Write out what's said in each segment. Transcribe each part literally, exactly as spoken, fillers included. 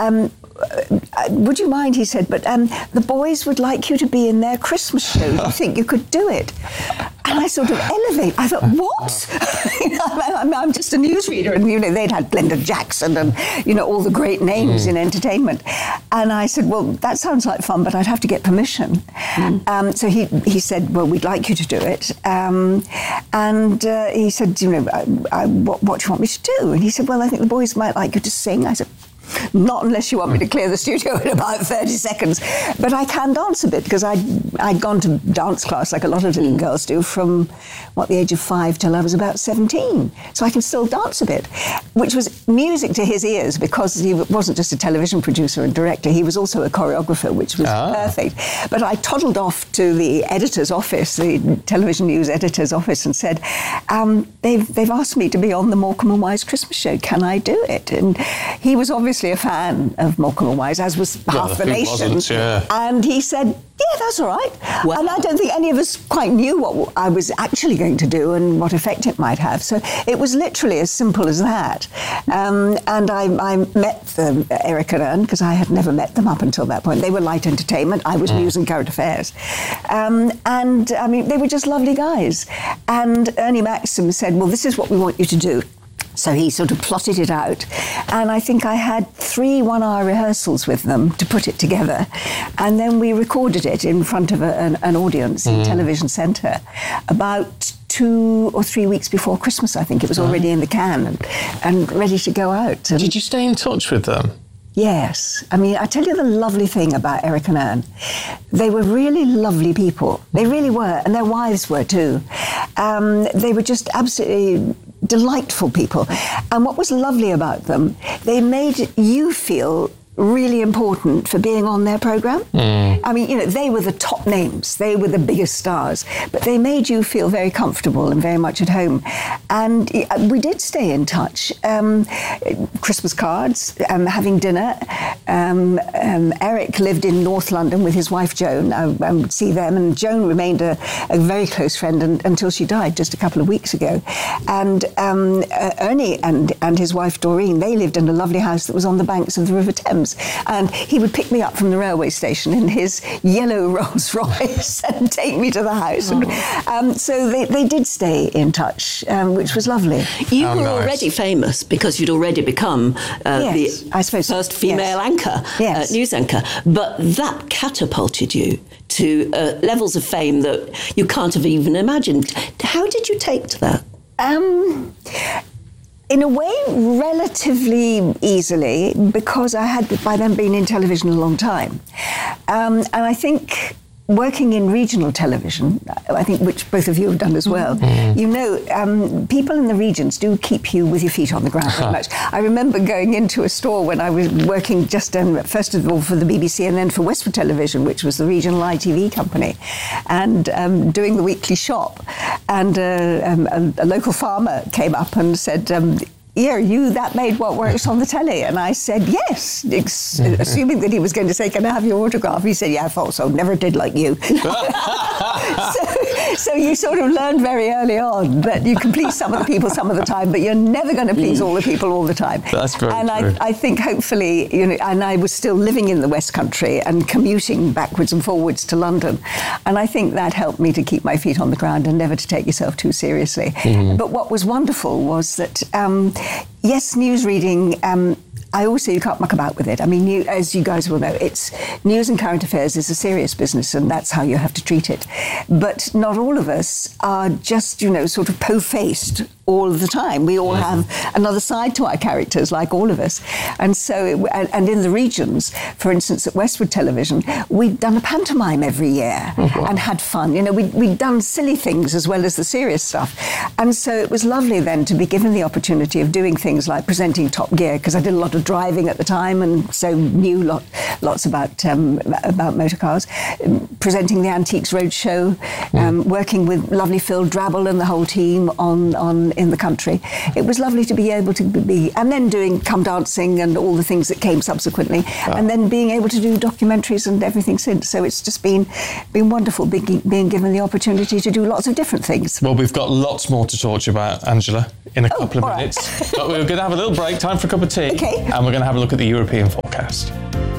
um, would you mind, he said, but um, the boys would like you to be in their Christmas show. Do you think you could do it? And I sort of elevate. I thought, what? you know, I'm, I'm just a newsreader. And, you know, they'd had Glenda Jackson and, you know, all the great names mm. in entertainment. And I said, well, that sounds like fun, but I'd have to get permission. Mm. Um, so he, he said, well, we'd like you to do it. Um, and uh, he said, you know, I, I, what, what do you want me to do? And he said, well, I think the boys might like you to sing. I said, not unless you want me to clear the studio in about thirty seconds. But I can dance a bit because I'd, I'd gone to dance class like a lot of little girls do from, what, the age of five till I was about seventeen. So I can still dance a bit, which was music to his ears because he wasn't just a television producer and director, he was also a choreographer, which was ah. perfect. But I toddled off to the editor's office, the television news editor's office, and said, um, they've, they've asked me to be on the Morecambe and Wise Christmas show. Can I do it? And he was obviously a fan of Morecambe and Wise, as was well, half the nation. Yeah. And he said, yeah, that's all right. Wow. And I don't think any of us quite knew what I was actually going to do and what effect it might have. So it was literally as simple as that. Um, and I, I met them, Eric and Ern, because I had never met them up until that point. They were light entertainment. I was mm. news and current affairs. Um, and, I mean, they were just lovely guys. And Ernie Maxim said, well, this is what we want you to do. So he sort of plotted it out. And I think I had three one-hour rehearsals with them to put it together. And then we recorded it in front of a, an, an audience mm. in Television Centre about two or three weeks before Christmas, I think. It was already in the can and, and ready to go out. And did you stay in touch with them? Yes. I mean, I tell you the lovely thing about Eric and Ern. They were really lovely people. They really were. And their wives were too. Um, they were just absolutely delightful people. And what was lovely about them, they made you feel really important for being on their programme. Mm. I mean, you know, they were the top names. They were the biggest stars. But they made you feel very comfortable and very much at home. And we did stay in touch. Um, Christmas cards, um, having dinner. Um, um, Eric lived in North London with his wife, Joan. I, I would see them. And Joan remained a, a very close friend and, until she died just a couple of weeks ago. And um, uh, Ernie and, and his wife, Doreen, they lived in a lovely house that was on the banks of the River Thames. And he would pick me up from the railway station in his yellow Rolls Royce and take me to the house. Oh. And, um, so they, they did stay in touch, um, which was lovely. You oh, were nice. already famous because you'd already become uh, yes, the I suppose first so. female yes. anchor, yes. uh, news anchor. But that catapulted you to uh, levels of fame that you can't have even imagined. How did you take to that? Um... In a way, relatively easily, because I had by then been in television a long time. Um, and I think working in regional television, I think which both of you have done as well, mm. you know, um, people in the regions do keep you with your feet on the ground very much. I remember going into a store when I was working just um, first of all for the B B C and then for Westwood Television, which was the regional I T V company, and um, doing the weekly shop. And uh, um, a, a local farmer came up and said, um, yeah, you that made what works on the telly? And I said, yes, ex- assuming that he was going to say, can I have your autograph? He said, yeah, I thought so, never did like you. so, so you sort of learned very early on that you can please some of the people some of the time, but you're never going to please all the people all the time. That's very and true. I, I think hopefully, you know, and I was still living in the West Country and commuting backwards and forwards to London. And I think that helped me to keep my feet on the ground and never to take yourself too seriously. Mm-hmm. But what was wonderful was that, um, yes, news reading, um, I always say you can't muck about with it. I mean, you, as you guys will know, it's news and current affairs is a serious business, and that's how you have to treat it. But not all of us are just, you know, sort of po-faced all of the time. We all have another side to our characters, like all of us. And so, it, and, and in the regions, for instance, at Westwood Television, we'd done a pantomime every year oh, wow. and had fun. You know, we'd, we'd done silly things as well as the serious stuff. And so it was lovely then to be given the opportunity of doing things like presenting Top Gear, because I did a lot of driving at the time and so knew lot, lots about um, about motor cars, presenting the Antiques Roadshow, um, mm. working with lovely Phil Drabble and the whole team on, on in the country. It was lovely to be able to be, and then doing Come Dancing and all the things that came subsequently, wow. and then being able to do documentaries and everything since. So it's just been been wonderful being, being given the opportunity to do lots of different things. Well, we've got lots more to talk to you about, Angela, in a oh, couple of right. minutes. But we're going to have a little break, time for a cup of tea, okay. and we're going to have a look at the European forecast.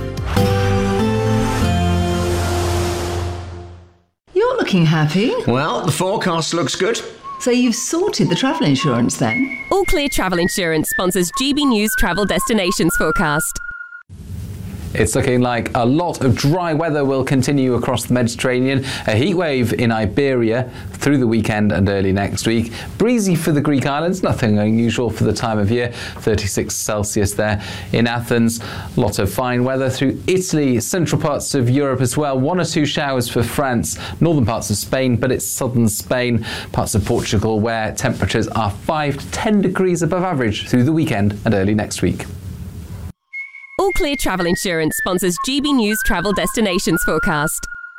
You're looking happy. Well, the forecast looks good. So you've sorted the travel insurance then? All Clear Travel Insurance sponsors G B News Travel Destinations Forecast. It's looking like a lot of dry weather will continue across the Mediterranean. A heat wave in Iberia through the weekend and early next week. Breezy for the Greek islands, nothing unusual for the time of year. thirty-six Celsius there in Athens. A lot of fine weather through Italy, central parts of Europe as well. One or two showers for France, northern parts of Spain, but it's southern Spain, parts of Portugal where temperatures are five to ten degrees above average through the weekend and early next week. All Clear Travel Insurance sponsors G B News Travel Destinations Forecast.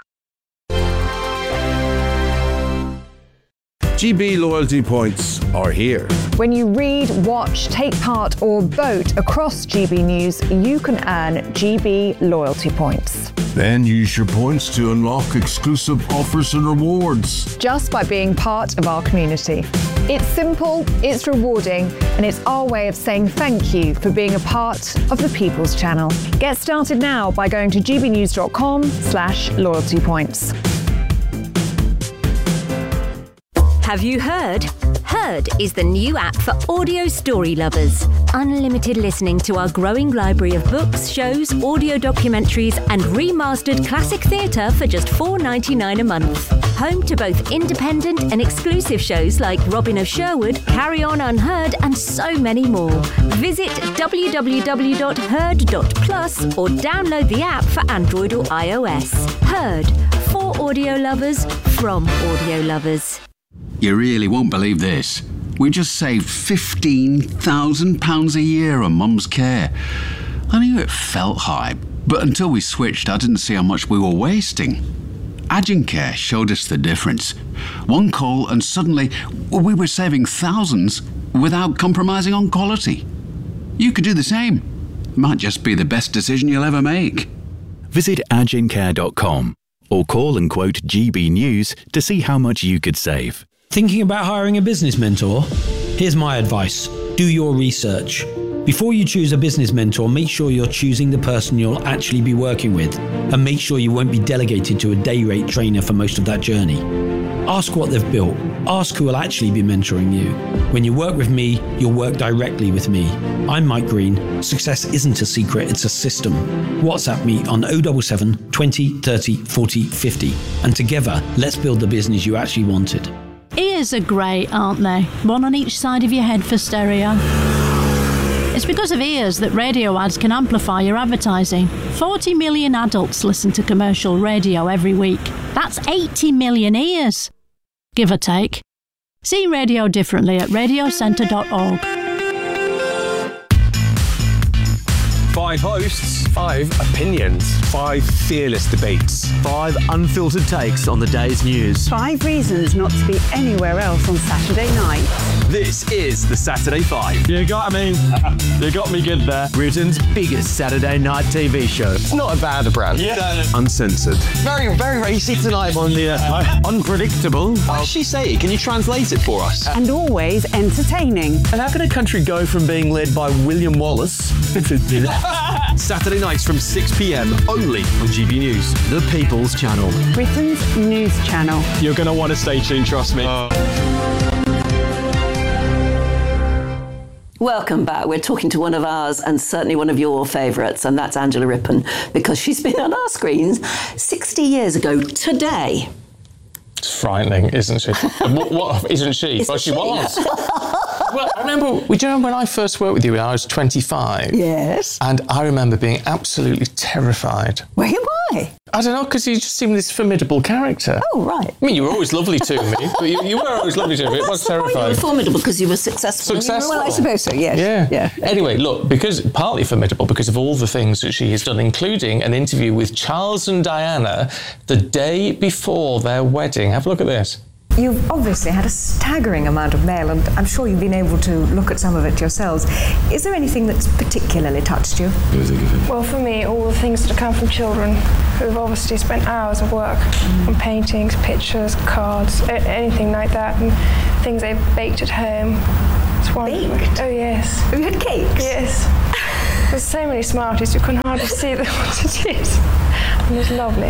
G B loyalty points are here. When you read, watch, take part or vote across G B News, you can earn G B loyalty points. Then use your points to unlock exclusive offers and rewards. Just by being part of our community. It's simple, it's rewarding, and it's our way of saying thank you for being a part of the People's Channel. Get started now by going to gbnews.com slash loyalty points. Have you heard? Heard is the new app for audio story lovers. Unlimited listening to our growing library of books, shows, audio documentaries and remastered classic theatre for just four dollars ninety-nine a month. Home to both independent and exclusive shows like Robin of Sherwood, Carry On Unheard and so many more. Visit w w w dot heard dot plus or download the app for Android or iOS. Heard, for audio lovers, from audio lovers. You really won't believe this. We just saved fifteen thousand pounds a year on Mum's care. I knew it felt high, but until we switched, I didn't see how much we were wasting. Agencare showed us the difference. One call and suddenly we were saving thousands without compromising on quality. You could do the same. Might just be the best decision you'll ever make. Visit agencare dot com or call and quote G B News to see how much you could save. Thinking about hiring a business mentor? Here's my advice. Do your research. Before you choose a business mentor, make sure you're choosing the person you'll actually be working with, and make sure you won't be delegated to a day rate trainer for most of that journey. Ask what they've built. Ask who will actually be mentoring you. When you work with me, you'll work directly with me. I'm Mike Green. Success isn't a secret, it's a system. WhatsApp me on oh seven seven, twenty, thirty, forty, fifty. And together, let's build the business you actually wanted. Ears are great, aren't they? One on each side of your head for stereo. It's because of ears that radio ads can amplify your advertising. forty million adults listen to commercial radio every week. That's eighty million ears, give or take. See radio differently at radio centre dot org. Five hosts, five opinions, five fearless debates, five unfiltered takes on the day's news. Five reasons not to be anywhere else on Saturday night. This is the Saturday Five. You got me. You got me good there. Britain's biggest Saturday night T V show. It's not a bad brand. Yeah. Uncensored. Very, very racy tonight on the uh, unpredictable. What does she say? Can you translate it for us? And always entertaining. And how can a country go from being led by William Wallace Saturday nights from six p m only on G B News, the People's Channel. Britain's news channel. You're going to want to stay tuned, trust me. Uh. Welcome back. We're talking to one of ours and certainly one of your favourites, and that's Angela Rippon, because she's been on our screens sixty years ago today. It's frightening, isn't she? what, what isn't she? Isn't well, she, she was. Well, I remember, do you remember when I first worked with you when I was twenty-five? Yes. And I remember being absolutely terrified. Why? Why? I don't know, because you just seemed this formidable character. Oh, right. I mean, you were always lovely to me, but you, you were always lovely to me. It was terrifying. You were formidable because you were successful. Successful. Well, I suppose so, yes. Yeah. yeah. Anyway, look, because partly formidable because of all the things that she has done, including an interview with Charles and Diana the day before their wedding. Have a look at this. You've obviously had a staggering amount of mail, and I'm sure you've been able to look at some of it yourselves. Is there anything that's particularly touched you? Well, for me, all the things that have come from children who've obviously spent hours of work mm. on paintings, pictures, cards, a- anything like that, and things they've baked at home. It's wonderful. Baked? Oh, yes. Have you had cakes? Yes. There's so many Smarties, you can hardly see them what it is. And it's lovely.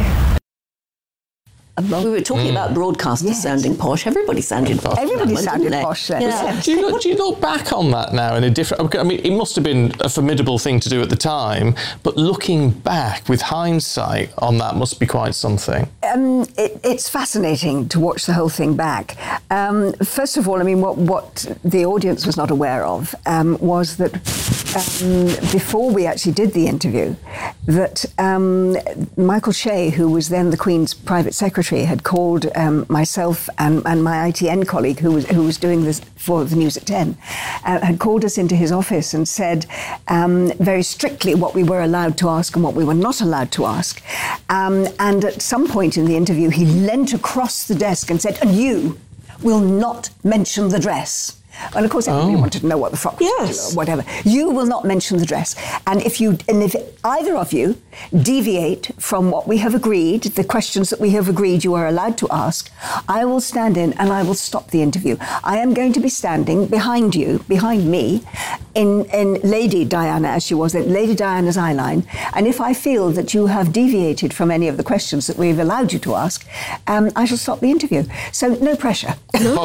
We were talking mm. about broadcasters yes. sounding posh. Everybody sounded posh. Everybody one, sounded posh then. Yeah. Do, you look, do you look back on that now in a different... I mean, it must have been a formidable thing to do at the time, but looking back with hindsight on that must be quite something. Um, it, it's fascinating to watch the whole thing back. Um, first of all, I mean, what, what the audience was not aware of um, was that um, before we actually did the interview, that um, Michael Shea, who was then the Queen's private secretary, had called um, myself and, and my I T N colleague who was who was doing this for the News at ten, uh, had called us into his office and said um, very strictly what we were allowed to ask and what we were not allowed to ask. Um, and at some point in the interview, he leant across the desk and said, "And you will not mention the dress." And of course, everybody oh. wanted to know what the frock was yes. or whatever. You will not mention the dress. And if you, and if either of you deviate from what we have agreed, the questions that we have agreed you are allowed to ask, I will stand in and I will stop the interview. I am going to be standing behind you, behind me, in, in Lady Diana, as she was, in Lady Diana's eye line. And if I feel that you have deviated from any of the questions that we've allowed you to ask, um, I shall stop the interview. So no pressure.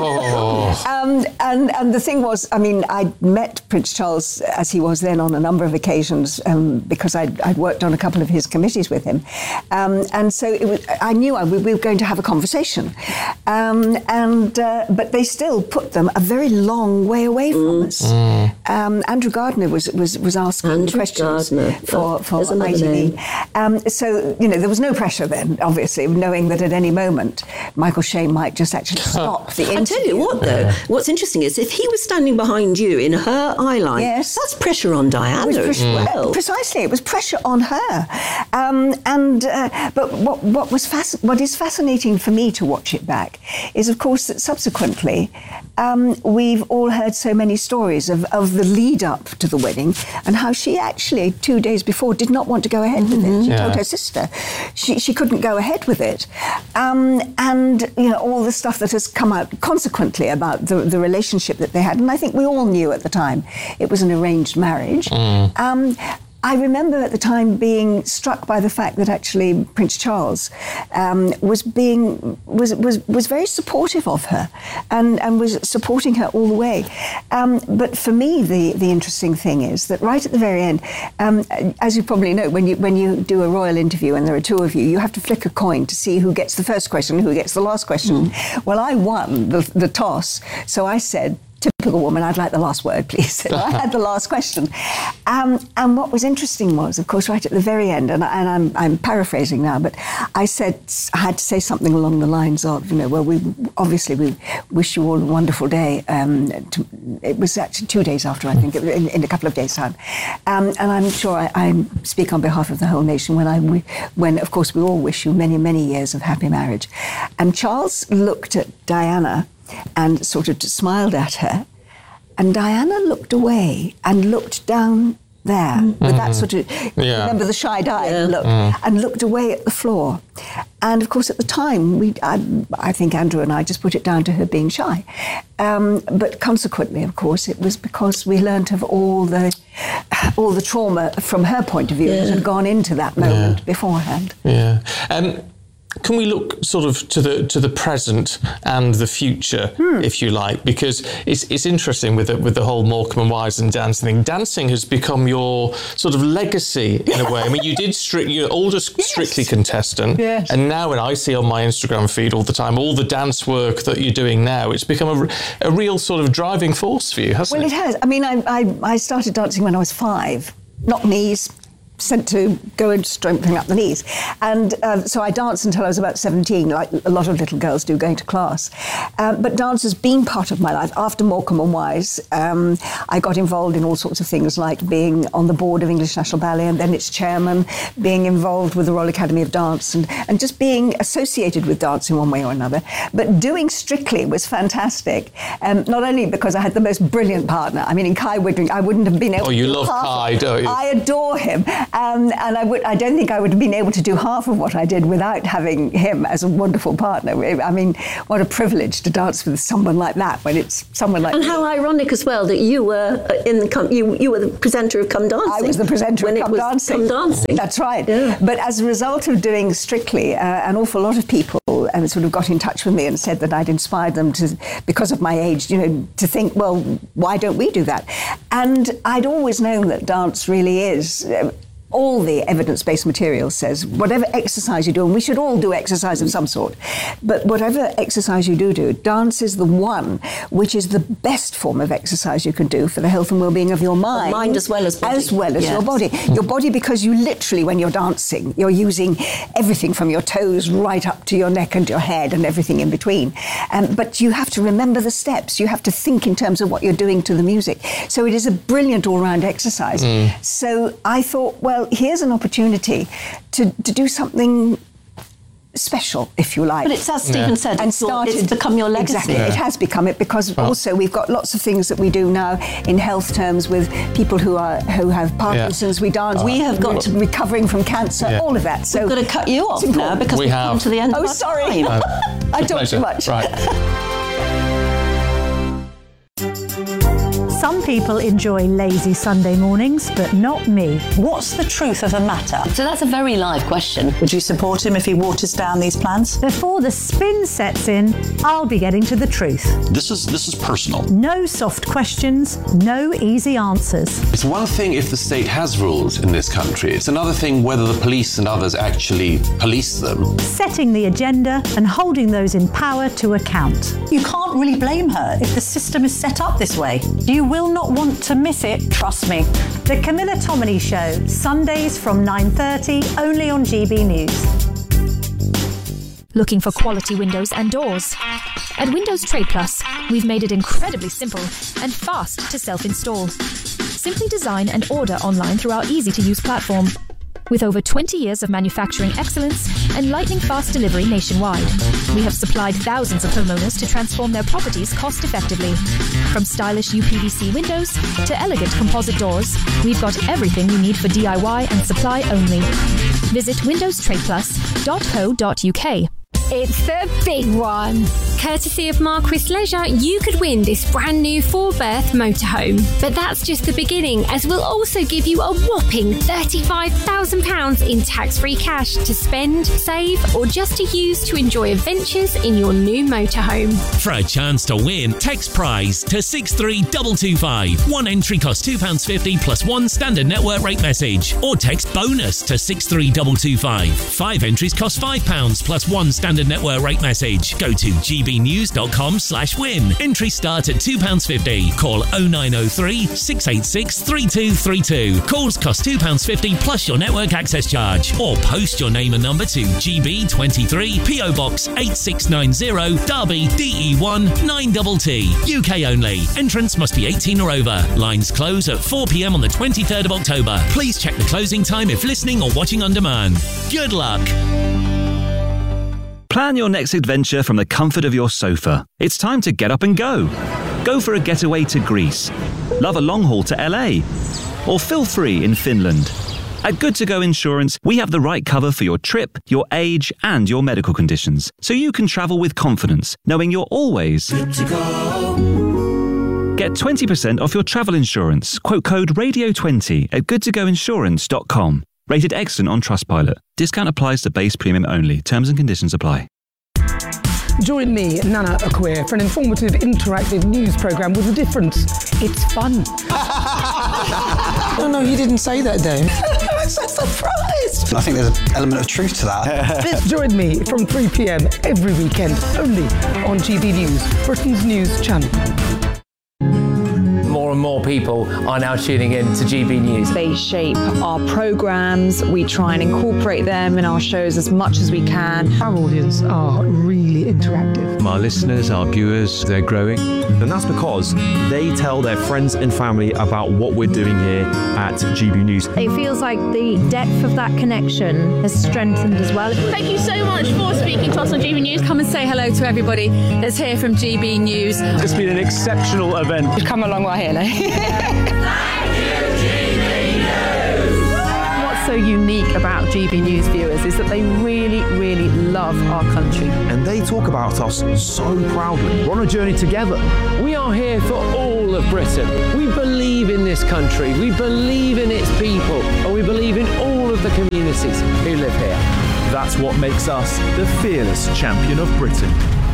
Oh. um, and, And the thing was, I mean, I'd met Prince Charles as he was then on a number of occasions um, because I'd, I'd worked on a couple of his committees with him. Um, and so it was, I knew I, we, we were going to have a conversation. Um, and uh, But they still put them a very long way away from mm. us. Mm. Um, Andrew Gardner was, was, was asking Andrew questions Gardner. for, for There's I T V. Um, so, you know, there was no pressure then, obviously, knowing that at any moment Michael Shea might just actually stop the interview. I tell you what, though, what's interesting is if he was standing behind you in her eye line, yes. that's pressure on Diana pressure, as well. Precisely, it was pressure on her. Um, and uh, but what what was fasc- what is fascinating for me to watch it back is, of course, that subsequently um, we've all heard so many stories of, of the lead up to the wedding and how she actually two days before did not want to go ahead with it. She yeah. told her sister she she couldn't go ahead with it, um, and you know all the stuff that has come out consequently about the the relationship that they had. And I think we all knew at the time it was an arranged marriage. Mm. Um, I remember at the time being struck by the fact that actually Prince Charles um, was being was was was very supportive of her and, and was supporting her all the way. Um, but for me, the the interesting thing is that right at the very end, um, as you probably know, when you when you do a royal interview and there are two of you, you have to flick a coin to see who gets the first question, who gets the last question. Mm. Well, I won the, the toss, so I said, typical woman, I'd like the last word, please. So I had the last question. Um, and what was interesting was, of course, right at the very end, and, and I'm, I'm paraphrasing now, but I said, I had to say something along the lines of, you know, well, we obviously we wish you all a wonderful day. Um, to, it was actually two days after, I think, in, in a couple of days' time. Um, and I'm sure I, I speak on behalf of the whole nation when, I, when, of course, we all wish you many, many years of happy marriage. And Charles looked at Diana and sort of smiled at her. And Diana looked away and looked down there mm. with that sort of, yeah. remember the shy-eyed yeah. look, mm. and looked away at the floor. And, of course, at the time, we, I, I think Andrew and I just put it down to her being shy. Um, but consequently, of course, it was because we learnt of all the all the trauma from her point of view yeah. that had gone into that moment yeah. beforehand. Yeah. Um, Can we look sort of to the to the present and the future, hmm. if you like, because it's it's interesting with the, with the whole Morecambe and Wise and dancing thing. Dancing has become your sort of legacy in a way. I mean, you did strict, you're oldest yes. Strictly contestant, yes. and now when I see on my Instagram feed all the time all the dance work that you're doing now, it's become a, a real sort of driving force for you, hasn't well, it? Well, it has. I mean, I, I I started dancing when I was five, not knees. sent to go and strengthen up the knees. And uh, so I danced until I was about seventeen, like a lot of little girls do going to class. Um, but dance has been part of my life. After Morecambe and Wise, um, I got involved in all sorts of things like being on the board of English National Ballet and then its chairman, being involved with the Royal Academy of Dance and, and just being associated with dance in one way or another. But doing Strictly was fantastic, um, not only because I had the most brilliant partner. I mean, in Kai Widdring, I wouldn't have been able oh, to you do love half Kai, of, don't you? I adore him. Um, and I, would, I don't think I would have been able to do half of what I did without having him as a wonderful partner. I mean, what a privilege to dance with someone like that when it's someone like And me. how ironic as well that you were in the com- you you were the presenter of Come Dancing. I was the presenter when of Come it was Dancing. Come Dancing. That's right. Yeah. But as a result of doing Strictly, uh, an awful lot of people um, sort of got in touch with me and said that I'd inspired them to, because of my age, you know, to think, well, why don't we do that? And I'd always known that dance really is. Uh, all the evidence-based material says whatever exercise you do, and we should all do exercise of some sort, but whatever exercise you do do, dance is the one which is the best form of exercise you can do for the health and well-being of your mind. Of mind as well as body. As well as Yes. your body. Your body, because you literally, when you're dancing, you're using everything from your toes right up to your neck and your head and everything in between. Um, but you have to remember the steps. You have to think in terms of what you're doing to the music. So it is a brilliant all-round exercise. Mm. So I thought, well, here's an opportunity to, to do something special, if you like. But it's as Stephen Yeah. said, and it's, your, started, it's become your legacy. Exactly, Yeah. it has become it because Well- also we've got lots of things that we do now in health terms with people who are who have Parkinson's. We dance. We have got to recovering from cancer. Yeah. All of that. So We've got to cut you off it's now important. because We we've have. come to the end Oh, of our sorry. time. Uh, I it's a talk pleasure. too much. Right. Some people enjoy lazy Sunday mornings, but not me. What's the truth of the matter? So that's a very live question. Would you support him if he waters down these plans? Before the spin sets in, I'll be getting to the truth. This is this is personal. No soft questions, no easy answers. It's one thing if the state has rules in this country. It's another thing whether the police and others actually police them. Setting the agenda and holding those in power to account. You can't really blame her if the system is set up this way. You will not want to miss it, trust me. The Camilla Tominey Show, Sundays from nine thirty, only on G B News. Looking for quality windows and doors? At Windows Trade Plus, we've made it incredibly simple and fast to self-install. Simply design and order online through our easy-to-use platform. With over twenty years of manufacturing excellence and lightning-fast delivery nationwide, we have supplied thousands of homeowners to transform their properties cost-effectively. From stylish U P V C windows to elegant composite doors, we've got everything you need for D I Y and supply only. Visit windows trade plus dot co dot U K. It's the big one. Courtesy of Marquis Leisure, you could win this brand new four-berth motorhome. But that's just the beginning, as we'll also give you a whopping thirty-five thousand pounds in tax-free cash to spend, save, or just to use to enjoy adventures in your new motorhome. For a chance to win, text prize to six three two two five. One entry costs two pounds fifty plus one standard network rate message. Or text bonus to six three two two five. Five entries cost five pounds plus one standard network rate message. Go to g b news dot com slash win. Entries start at two pounds fifty. Call oh nine oh three, six eight six, three two three two. Calls cost two pounds fifty plus your network access charge. Or post your name and number to G B twenty-three, P O Box eight six nine zero, Derby, D E one nine T T. U K only. Entrance must be eighteen or over. Lines close at four p m on the twenty-third of October. Please check the closing time if listening or watching on demand. Good luck. Plan your next adventure from the comfort of your sofa. It's time to get up and go. Go for a getaway to Greece. Love a long haul to L A. Or feel free in Finland. At Good To Go Insurance, we have the right cover for your trip, your age, and your medical conditions, so you can travel with confidence, knowing you're always good to go. Get twenty percent off your travel insurance. Quote code radio twenty at good to go insurance dot com. Rated excellent on Trustpilot. Discount applies to base premium only. Terms and conditions apply. Join me, Nana Akwe, for an informative, interactive news programme with a difference. It's fun. No, no, you didn't say that, Dave. I'm so surprised. I think there's an element of truth to that. Join me from three p m every weekend, only on G B News, Britain's news channel. More and and more people are now tuning in to G B News. They shape our programmes. We try and incorporate them in our shows as much as we can. Our audience are really interactive. My listeners, our viewers, they're growing. And that's because they tell their friends and family about what we're doing here at G B News. It feels like the depth of that connection has strengthened as well. Thank you so much for speaking to us on G B News. Come and say hello to everybody that's here from G B News. It's been an exceptional event. We've come a long way here now. What's so unique about G B News viewers is that they really, really love our country. And they talk about us so proudly. We're on a journey together. We are here for all of Britain. We believe in this country, we believe in its people, and we believe in all of the communities who live here. That's what makes us the fearless champion of Britain.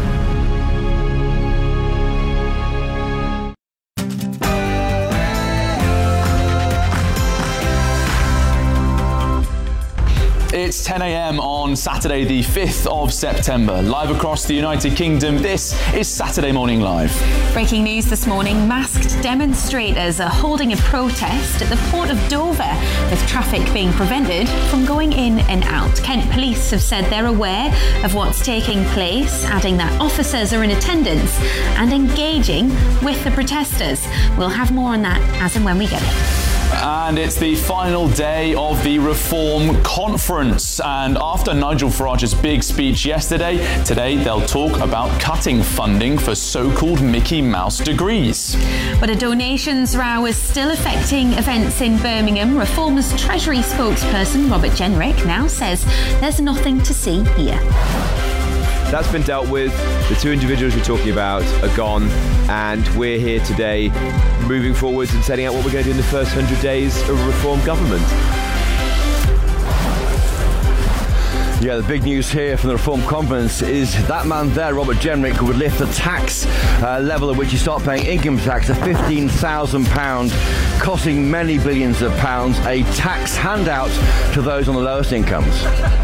It's ten a m on Saturday the fifth of September. Live across the United Kingdom, this is Saturday Morning Live. Breaking news this morning, masked demonstrators are holding a protest at the port of Dover, with traffic being prevented from going in and out. Kent Police have said they're aware of what's taking place, adding that officers are in attendance and engaging with the protesters. We'll have more on that as and when we get it. And it's the final day of the Reform Conference. And after Nigel Farage's big speech yesterday, today they'll talk about cutting funding for so-called Mickey Mouse degrees. But a donations row is still affecting events in Birmingham. Reform's Treasury spokesperson, Robert Jenrick, now says there's nothing to see here. That's been dealt with. The two individuals we're talking about are gone, and we're here today moving forwards and setting out what we're going to do in the first hundred days of a Reform government. Yeah, the big news here from the Reform Conference is that man there, Robert Jenrick, would lift the tax uh, level at which you start paying income tax to fifteen thousand pounds, costing many billions of pounds, a tax handout to those on the lowest incomes.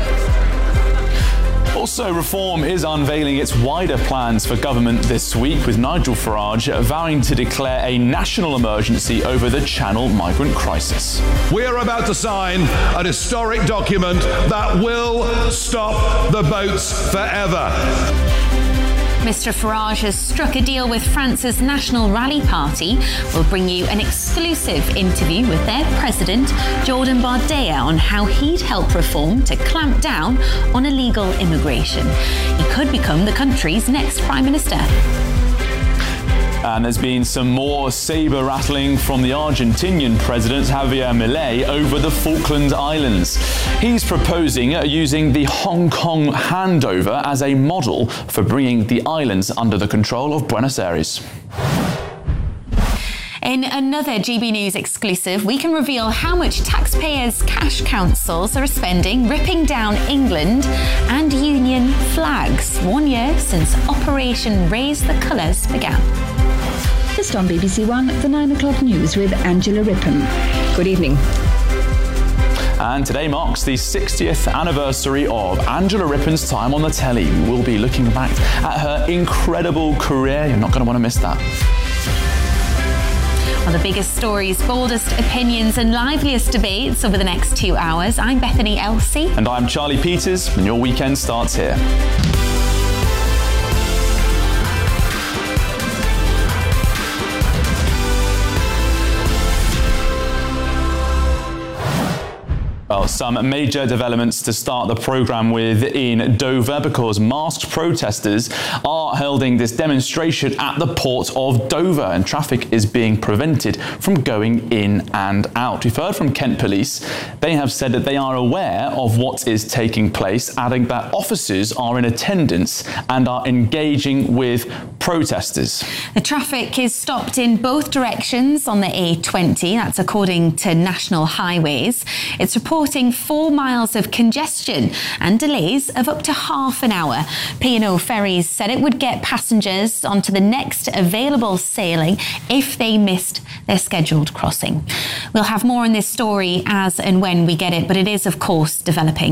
Also, Reform is unveiling its wider plans for government this week, with Nigel Farage vowing to declare a national emergency over the Channel migrant crisis. We are about to sign an historic document that will stop the boats forever. Mister Farage has struck a deal with France's National Rally Party. We'll bring you an exclusive interview with their president, Jordan Bardella, on how he'd help Reform to clamp down on illegal immigration. He could become the country's next Prime Minister. And there's been some more sabre rattling from the Argentinian president, Javier Milei, over the Falkland Islands. He's proposing using the Hong Kong handover as a model for bringing the islands under the control of Buenos Aires. In another G B News exclusive, we can reveal how much taxpayers' cash councils are spending ripping down England and Union flags, one year since Operation Raise the Colours began. Just on B B C One, the nine o'clock news with Angela Rippon. Good evening. And today marks the sixtieth anniversary of Angela Rippon's time on the telly. We will be looking back at her incredible career. You're not going to want to miss that. Well, the biggest stories, boldest opinions and liveliest debates over the next two hours. I'm Bethany Elsey. And I'm Charlie Peters, and your weekend starts here. Well, some major developments to start the programme with in Dover, because masked protesters are holding this demonstration at the port of Dover, and traffic is being prevented from going in and out. We've heard from Kent Police. They have said that they are aware of what is taking place, adding that officers are in attendance and are engaging with protesters. The traffic is stopped in both directions on the A twenty. That's according to National Highways. It's reported four miles of congestion and delays of up to half an hour. P and O Ferries said it would get passengers onto the next available sailing if they missed their scheduled crossing. We'll have more on this story as and when we get it, but it is, of course, developing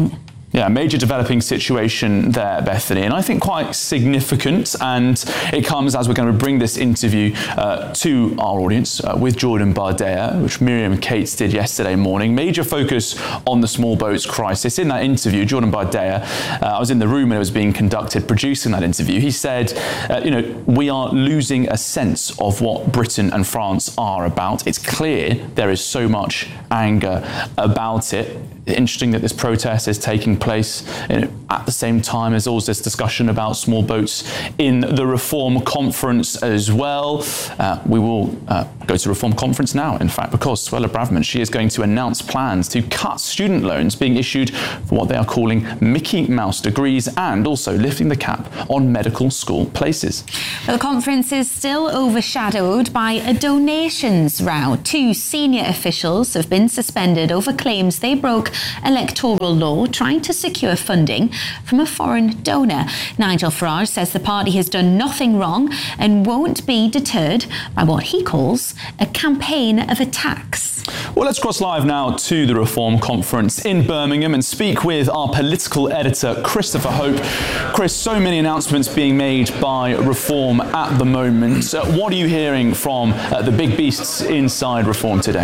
Yeah, major developing situation there, Bethany, and I think quite significant. And it comes as we're going to bring this interview uh, to our audience uh, with Jordan Bardella, which Miriam Cates did yesterday morning. Major focus on the small boats crisis. In that interview, Jordan Bardella, uh, I was in the room when it was being conducted, producing that interview. He said, uh, you know, we are losing a sense of what Britain and France are about. It's clear there is so much anger about it. Interesting that this protest is taking place at the same time as all this discussion about small boats in the Reform Conference as well. Uh, we will uh, go to Reform Conference now, in fact, because Suella Braverman, she is going to announce plans to cut student loans being issued for what they are calling Mickey Mouse degrees, and also lifting the cap on medical school places. The conference is still overshadowed by a donations row. Two senior officials have been suspended over claims they broke electoral law trying to secure funding from a foreign donor. Nigel Farage says the party has done nothing wrong and won't be deterred by what he calls a campaign of attacks. Well, let's cross live now to the Reform Conference in Birmingham and speak with our political editor, Christopher Hope. Chris, so many announcements being made by Reform at the moment. Uh, what are you hearing from uh, the big beasts inside Reform today?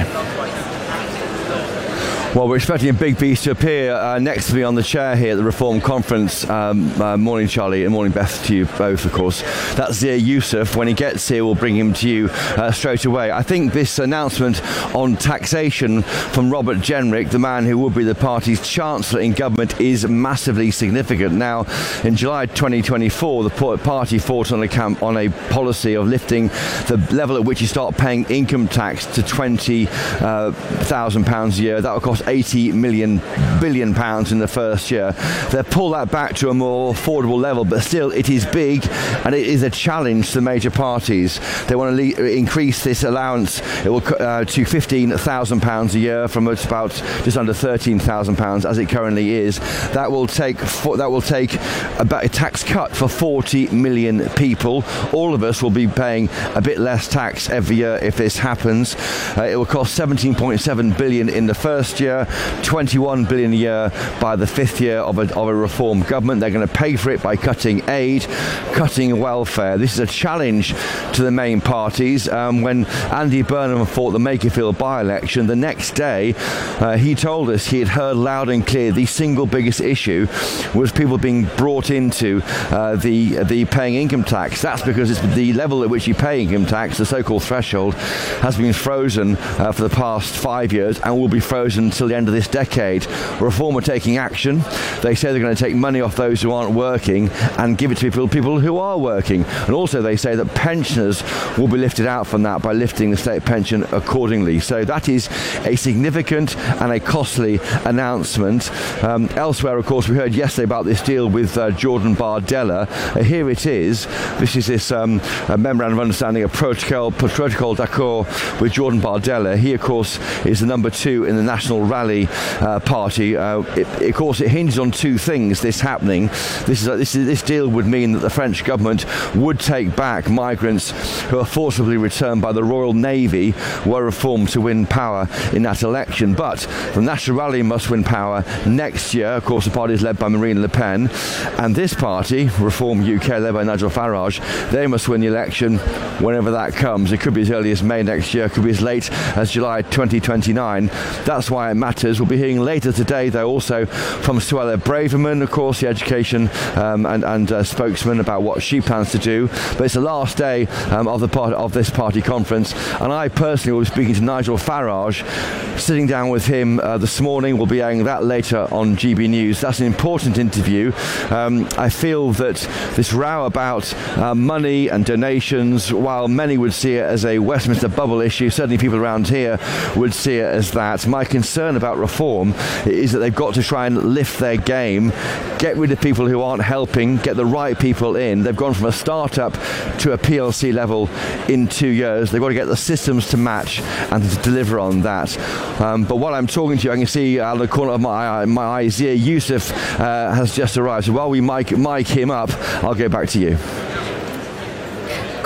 Well, we're expecting a big beast to appear uh, next to me on the chair here at the Reform Conference. Um, uh, morning, Charlie, and morning, Beth, to you both, of course. That's Zia Youssef. When he gets here, we'll bring him to you uh, straight away. I think this announcement on taxation from Robert Jenrick, the man who would be the party's chancellor in government, is massively significant. Now, in July twenty twenty-four, the party fought on a, camp, on a policy of lifting the level at which you start paying income tax to twenty thousand pounds a year. That will cost eighty million billion pounds in the first year. They'll pull that back to a more affordable level, but still it is big and it is a challenge to the major parties. They want to le- increase this allowance it will uh, to fifteen thousand pounds a year from about just under thirteen thousand pounds as it currently is. That will take that will take about a tax cut for forty million people. All of us will be paying a bit less tax every year if this happens. Uh, it will cost seventeen point seven billion in the first year, twenty-one billion a year by the fifth year of a, of a Reform government. They're going to pay for it by cutting aid, cutting welfare. This is a challenge to the main parties. Um, when Andy Burnham fought the Makerfield by-election, the next day uh, he told us he had heard loud and clear the single biggest issue was people being brought into uh, the the paying income tax. That's because it's the level at which you pay income tax, the so-called threshold, has been frozen uh, for the past five years and will be frozen until the end of this decade. Reform are taking action. They say they're going to take money off those who aren't working and give it to people, people who are working. And also they say that pensioners will be lifted out from that by lifting the state pension accordingly. So that is a significant and a costly announcement. Um, elsewhere, of course, we heard yesterday about this deal with uh, Jordan Bardella. Uh, here it is. This is this um, memorandum of understanding, a protocol, protocol d'accord with Jordan Bardella. He, of course, is the number two in the National Rally uh, Party. Uh, it, of course, it hinges on two things. This happening, this is, uh, this is this deal would mean that the French government would take back migrants who are forcibly returned by the Royal Navy were Reform to win power in that election. But the National Rally must win power next year. Of course, the party is led by Marine Le Pen, and this party, Reform U K, led by Nigel Farage, they must win the election whenever that comes. It could be as early as May next year, it could be as late as July twenty twenty-nine. That's why it matters. We'll be hearing later today, though, also from Suella Braverman, of course, the education um, and, and uh, spokesman, about what she plans to do. But it's the last day um, of the part of this party conference, and I personally will be speaking to Nigel Farage, sitting down with him uh, this morning. We'll be airing that later on G B News. That's an important interview. Um, I feel that this row about uh, money and donations, while many would see it as a Westminster bubble issue, certainly people around here would see it as that. My concern about Reform is that they've got to try and lift their game, get rid of people who aren't helping, get the right people in. They've gone from a start-up to a P L C level in two years. They've got to get the systems to match and to deliver on that. Um, but while I'm talking to you, I can see out of the corner of my eye, my eye Zia Youssef uh, has just arrived. So while we mic, mic him up, I'll go back to you.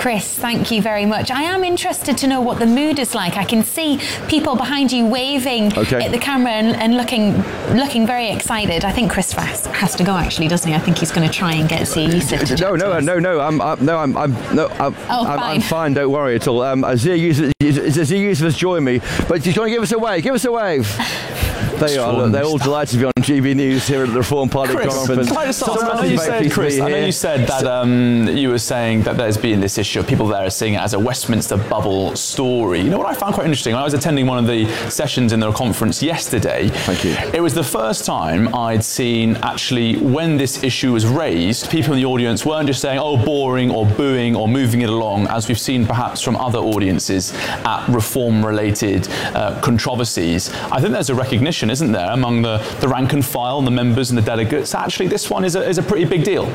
Chris, thank you very much. I am interested to know what the mood is like. I can see people behind you waving okay. at the camera and, and looking looking very excited. I think Chris has, has to go, actually, doesn't he? I think he's going to try and get Zia Youssef to No, no, no, no. I'm, I'm no, I'm, I'm, no, I'm, oh, I'm, fine. I'm fine. Don't worry at all. Um, Zia Youssef, Zia Youssef has joined me, but do you want to give us a wave? Give us a wave. There you are. Look, they're all delighted to be on G B News here at the Reform Party Chris, conference. Can I just start? I know you said, Chris, I know you said that um, you were saying that there's been this issue of people there are seeing it as a Westminster bubble story. You know what I found quite interesting? I was attending one of the sessions in the conference yesterday. Thank you. It was the first time I'd seen actually when this issue was raised, people in the audience weren't just saying, oh, boring or booing or moving it along, as we've seen perhaps from other audiences at reform-related uh, controversies. I think there's a recognition, isn't there, among the, the rank and file, the members and the delegates. Actually, this one is a, is a pretty big deal.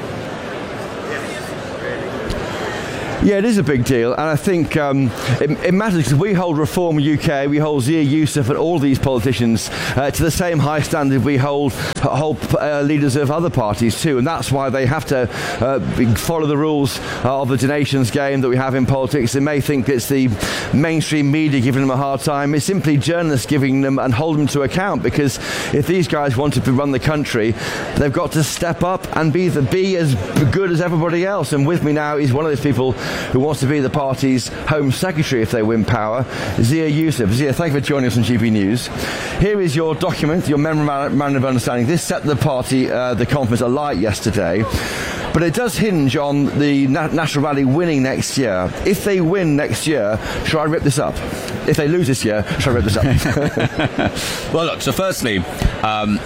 Yeah, it is a big deal, and I think um, it, it matters because we hold Reform U K, we hold Zia Youssef and all these politicians uh, to the same high standard we hold hold uh, leaders of other parties too, and that's why they have to uh, be, follow the rules uh, of the donations game that we have in politics. They may think it's the mainstream media giving them a hard time. It's simply journalists giving them and holding them to account, because if these guys wanted to run the country, they've got to step up and be the, be as good as everybody else. And with me now is one of those people who wants to be the party's Home Secretary if they win power, Zia Youssef. Zia, thank you for joining us on G B News. Here is your document, your memorandum of understanding. This set the party, uh, the conference alight yesterday, but it does hinge on the Na- National Rally winning next year. If they win next year, shall I rip this up? If they lose this year, shall I rip this up? Well, look, so firstly, um,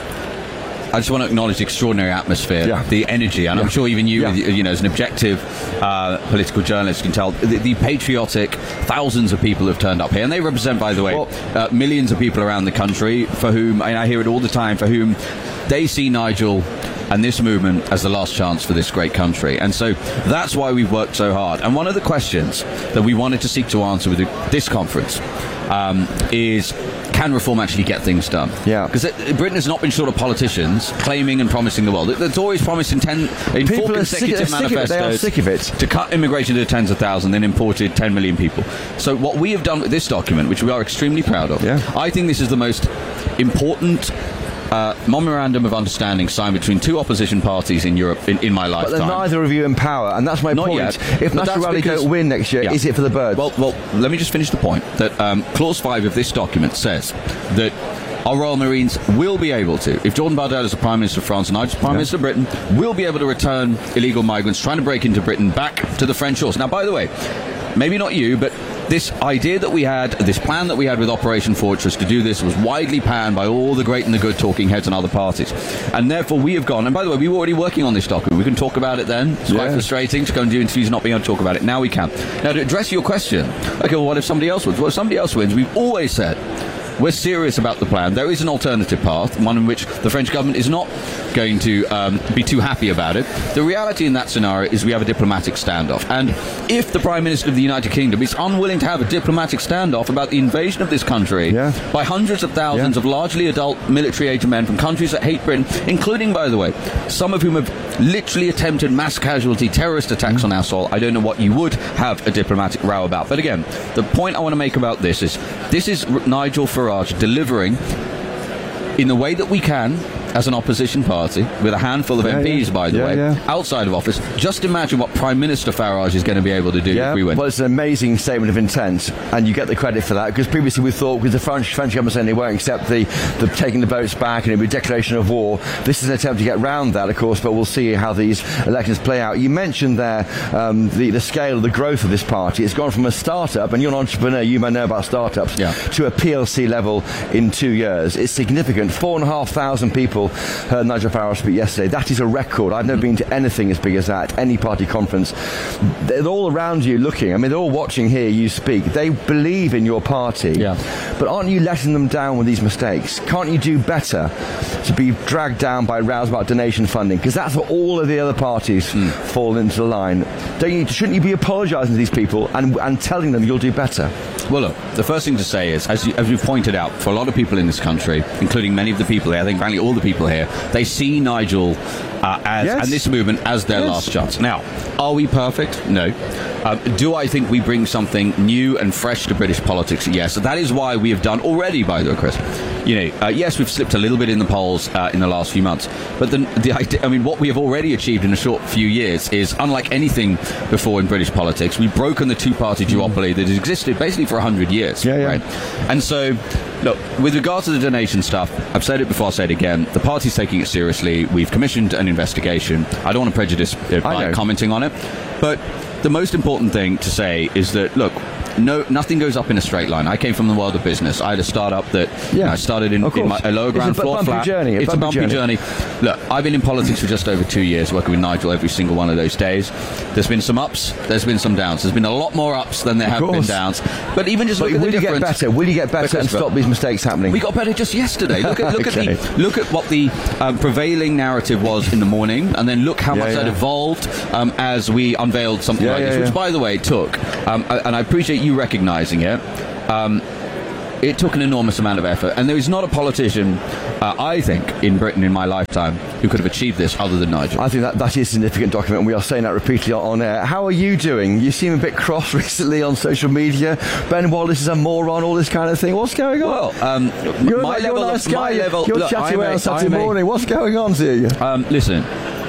I just want to acknowledge the extraordinary atmosphere, yeah. the energy, and yeah. I'm sure even you, yeah. you know, as an objective uh, political journalist, can tell the, the patriotic thousands of people who have turned up here, and they represent, by the way, well, uh, millions of people around the country for whom, and I hear it all the time, for whom they see Nigel and this movement as the last chance for this great country. And so that's why we've worked so hard. And one of the questions that we wanted to seek to answer with this conference um, is, can reform actually get things done? Yeah. Because Britain has not been short of politicians claiming and promising the world. It's always promised in, ten, in four consecutive sick, manifestos they are sick of it. to cut immigration to tens of thousands, then imported ten million people. So what we have done with this document, which we are extremely proud of, yeah. I think this is the most important Uh, memorandum of understanding signed between two opposition parties in Europe in, in my lifetime. But they're neither of you in power, and that's my Not point. Yet, if National Rally don't win next year, yeah. is it for the birds? Well, well, let me just finish the point. That um, Clause five of this document says that our Royal Marines will be able to, if Jordan Bardella is the Prime Minister of France and I as Prime yeah. Minister of Britain, will be able to return illegal migrants trying to break into Britain back to the French shores. Now, by the way, maybe not you, but this idea that we had, this plan that we had with Operation Fortress to do this was widely panned by all the great and the good talking heads and other parties. And therefore we have gone, and by the way, we were already working on this document. We can talk about it then. It's quite yeah. frustrating to go and do interviews and not being able to talk about it. Now we can. Now, to address your question, okay, well, what if somebody else wins? Well, if somebody else wins, we've always said, we're serious about the plan. There is an alternative path, one in which the French government is not going to um, be too happy about it. The reality in that scenario is we have a diplomatic standoff. And if the Prime Minister of the United Kingdom is unwilling to have a diplomatic standoff about the invasion of this country yeah. by hundreds of thousands yeah. of largely adult military-aged men from countries that hate Britain, including, by the way, some of whom have literally attempted mass casualty terrorist attacks mm. on our soil, I don't know what you would have a diplomatic row about. But again, the point I want to make about this is, this is Nigel Farage delivering in the way that we can as an opposition party, with a handful of yeah, M Ps, yeah. by the yeah, way, yeah. outside of office. Just imagine what Prime Minister Farage is going to be able to do yeah, if we win. Well, it's an amazing statement of intent, and you get the credit for that, because previously we thought, with the French, French government saying they won't accept the, the taking the boats back and it'll be a declaration of war, this is an attempt to get round that, of course, but we'll see how these elections play out. You mentioned there um, the, the scale of the growth of this party. It's gone from a startup, and you're an entrepreneur, you may know about startups, yeah. to a P L C level in two years. It's significant. Four and a half thousand people heard Nigel Farage speak yesterday. That is a record. I've never been to anything as big as that, any party conference. They're all around you looking. I mean, they're all watching here you speak. They believe in your party. Yeah. But aren't you letting them down with these mistakes? Can't you do better to be dragged down by rows about donation funding? Because that's what all of the other parties mm. fall into the line. Don't you, shouldn't you be apologising to these people and, and telling them you'll do better? Well, look, the first thing to say is, as, you, as you've pointed out, for a lot of people in this country, including many of the people here, I think frankly all the people here, they see Nigel uh, as, Yes. and this movement as their Yes. last chance. Now, are we perfect? No. Um, do I think we bring something new and fresh to British politics? Yes. That is why we have done already, by the way, Chris. You know, uh, yes, we've slipped a little bit in the polls uh, in the last few months, but the, the idea, I mean, what we have already achieved in a short few years is unlike anything before in British politics. We've broken the two-party duopoly that has existed basically for one hundred years. Yeah, yeah. Right? And so, look, with regard to the donation stuff, I've said it before, I'll say it again, the party's taking it seriously. We've commissioned an investigation. I don't want to prejudice uh, by know. commenting on it, but the most important thing to say is that, look, no, nothing goes up in a straight line. I came from the world of business. I had a startup that you know, I started in, Of in my, course. a lower It's ground a bu- floor bumpy flat. journey, a it's bumpy a bumpy journey. Look, I've been in politics for just over two years, working with Nigel every single one of those days. There's been some ups, there's been some downs. There's been a lot more ups than there Of have been course. downs. But even just But look at will the you get difference. better? Will you get better and Because- stop these mistakes happening? We got better just yesterday. Look at look Okay. at the look at what the um, prevailing narrative was in the morning, and then look how Yeah, much that yeah. evolved um, as we unveiled something Yeah, like yeah, this. Which, yeah. by the way, took um, and I appreciate you recognising it. Um, it took an enormous amount of effort, and there is not a politician, uh, I think, in Britain in my lifetime who could have achieved this other than Nigel. I think that, that is a significant document, and we are saying that repeatedly on air. How are you doing? You seem a bit cross recently on social media. Ben Wallace is a moron, all this kind of thing. What's going on? Well, um, you're, my you're level a of- nice guy. my level- You're look, chatting I'm away a- on Saturday I'm a- morning. What's going on to you? Um, listen,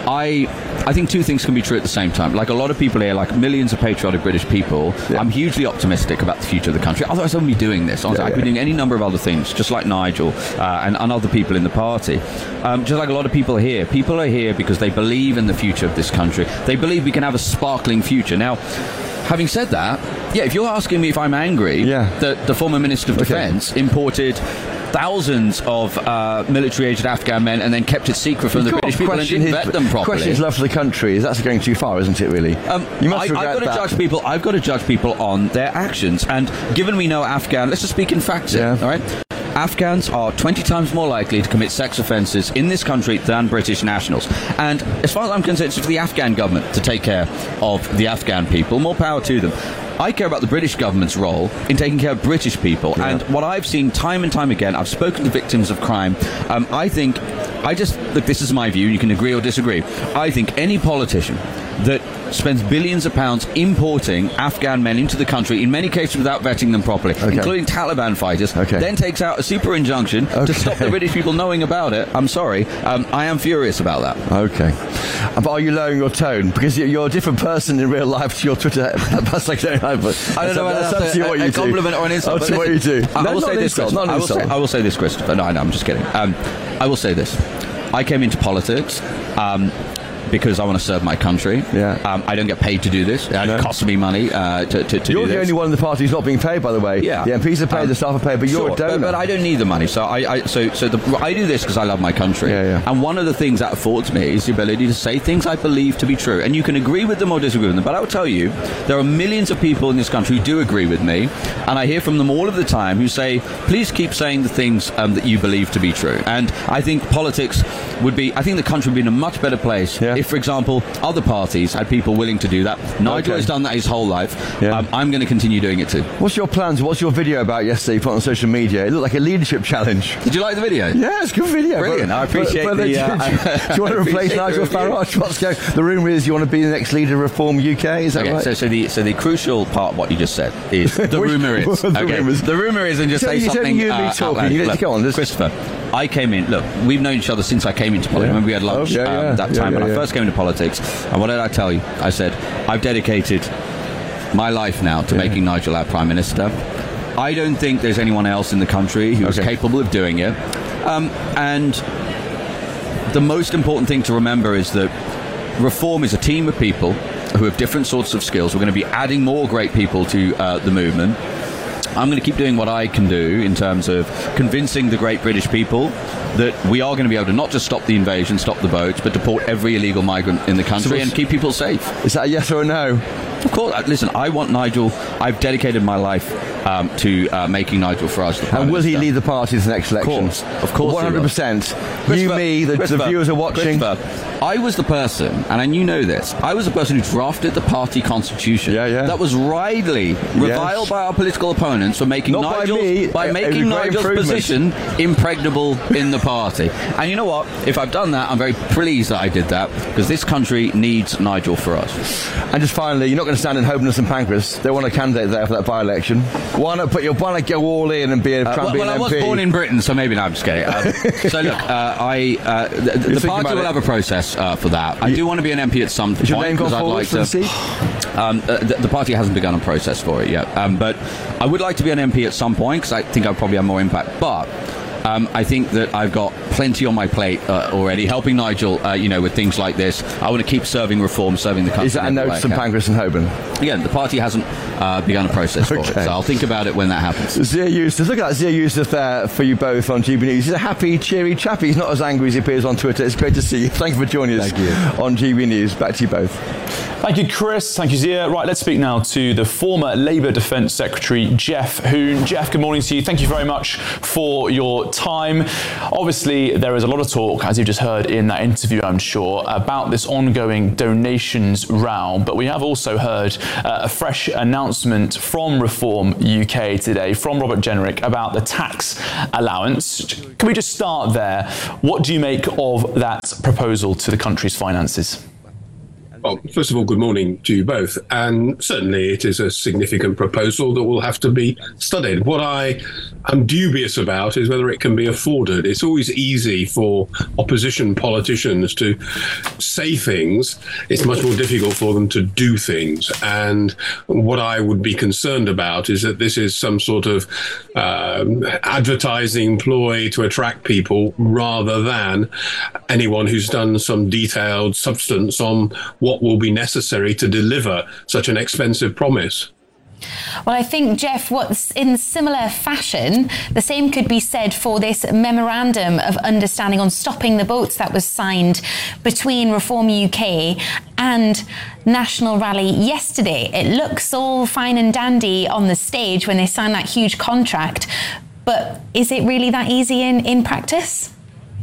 I I think two things can be true at the same time. Like a lot of people here, like millions of patriotic British people, I'm hugely optimistic about the future of the country. Otherwise, I wouldn't be doing this. Honestly, Yeah, I could be yeah. doing any number of other things, just like Nigel uh, and, and other people in the party. Um, just like a lot of people here. People are here because they believe in the future of this country. They believe we can have a sparkling future. Now, having said that, yeah, if you're asking me if I'm angry that the former Minister of Defence imported thousands of uh, military-aged Afghan men and then kept it secret from the You've got British to people and question didn't his- vet them properly. Question his love for the country. That's going too far, isn't it, really? Um, you must I, I've regret got to that. judge people. I've got to judge people on their actions. And given we know Afghan, let's just speak in facts here, all right? Afghans are twenty times more likely to commit sex offences in this country than British nationals. And as far as I'm concerned, it's for the Afghan government to take care of the Afghan people. More power to them. I care about the British government's role in taking care of British people. And what I've seen time and time again, I've spoken to victims of crime. Um, I think, I just, look, this is my view, you can agree or disagree. I think any politician that spends billions of pounds importing Afghan men into the country, in many cases without vetting them properly, including Taliban fighters, then takes out a super injunction to stop the British people knowing about it. I'm sorry. Um, I am furious about that. Okay. But are you lowering your tone? Because you're- you're a different person in real life to your Twitter. That's like, I don't know whether that's that's up to you a, what a you do. compliment or an insult. Up to but what you do. listen, I, I No, will not say an this, insult, Christopher. not an I will say, insult. I will say this, Christopher. No, no, I'm just kidding. Um, I will say this. I came into politics um, because I want to serve my country. Yeah. Um, I don't get paid to do this. It No. costs me money uh, to, to, to You're do the this. only one in the party who's not being paid, by the way. Yeah. The M Ps are paid, Um, the staff are paid, but you're sure, a donor. But, but I don't need the money. So I, I so so the, I do this because I love my country. Yeah, yeah. And one of the things that affords me is the ability to say things I believe to be true. And you can agree with them or disagree with them. But I will tell you, there are millions of people in this country who do agree with me, and I hear from them all of the time who say, "Please keep saying the things um, that you believe to be true." And I think politics would be. I think the country would be in a much better place if, for example, other parties had people willing to do that. Nigel Okay. has done that his whole life. Um, I'm going to continue doing it too. What's your plans? What's your video about yesterday you put on social media? It looked like a leadership challenge. Did you like the video? Yeah, it's a good video. Brilliant. But- I appreciate but- but the, do, uh, do, do you I want to replace appreciate the Nigel review. Farage? What's going? The rumour is you want to be the next leader of Reform U K. Is that Okay, right? so, so the so the crucial part of what you just said is the Which- rumour is the okay. rumours? The rumour is, and just So say you- so something. you and me uh, talking. out loud. You- Look, go on, let's- Christopher. I came in. Look, we've known each other since I came into politics. Yeah. Remember we had lunch Oh, yeah, um, yeah. that Yeah, time yeah, when I yeah. first came into politics. And what did I tell you? I said I've dedicated my life now to making Nigel our Prime Minister. I don't think there's anyone else in the country who is Okay. capable of doing it. Um, and the most important thing to remember is that Reform is a team of people who have different sorts of skills. We're going to be adding more great people to uh, the movement. I'm going to keep doing what I can do in terms of convincing the great British people that we are going to be able to not just stop the invasion, stop the boats, but deport every illegal migrant in the country what's- and keep people safe. Is that a yes or a no? Of course. uh, Listen, I want Nigel. I've dedicated my life um, to uh, making Nigel Farage the Prime And will he Minister. lead the party to the next election? Of course, of course, one hundred percent. You, me, the, the viewers are watching. I was the person, and you know this, I was the person who drafted the party constitution yeah, yeah. that was widely reviled Yes. by our political opponents for making Not by Nigel's, me. by It- it making was a great Nigel's improvement. position impregnable in the party. And you know what? If I've done that, I'm very pleased that I did that, because this country needs Nigel Farage. And just finally, you're not going to stand in Hopeness and Pancras. They want a candidate there for that by-election. Why not put your, why not go all in and be a, Uh, try and well, be well, an I was M P? born in Britain, so maybe no, I'm just kidding. Um, so look, uh, I uh, the, the thinking party about will it? have a process uh, for that. I do want to be an M P at some Is your point, name gone because I'd forward like for the to. seat? Um, uh, the, the party hasn't begun a process for it yet, um, but I would like to be an M P at some point, because I think I'd probably have more impact. But Um, I think that I've got plenty on my plate uh, already, helping Nigel, uh, you know, with things like this. I want to keep serving reform, serving the country. Is that a note to St Pancras and Holborn? Again, the party hasn't uh, begun a process for it, so I'll think about it when that happens. Zia Yusuf, look at that Zia Yusuf there for you both on G B News. He's a happy, cheery chappy. He's not as angry as he appears on Twitter. It's great to see you. Thank you for joining us on G B News. Back to you both. Thank you, Chris. Thank you, Zia. Right, let's speak now to the former Labour Defence Secretary, Geoff Hoon. Geoff, good morning to you. Thank you very much for your time. Obviously, there is a lot of talk, as you just heard in that interview, I'm sure, about this ongoing donations row. But we have also heard uh, a fresh announcement from Reform U K today, from Robert Jenrick, about the tax allowance. Can we just start there? What do you make of that proposal to the country's finances? Well, first of all, good morning to you both. And certainly it is a significant proposal that will have to be studied. What I am dubious about is whether it can be afforded. It's always easy for opposition politicians to say things. It's much more difficult for them to do things. And what I would be concerned about is that this is some sort of um, advertising ploy to attract people rather than anyone who's done some detailed substance on what what will be necessary to deliver such an expensive promise. Well, I think, Geoff, what's in similar fashion, the same could be said for this memorandum of understanding on stopping the boats that was signed between Reform U K and National Rally yesterday. It looks all fine and dandy on the stage when they sign that huge contract, but is it really that easy in, in practice?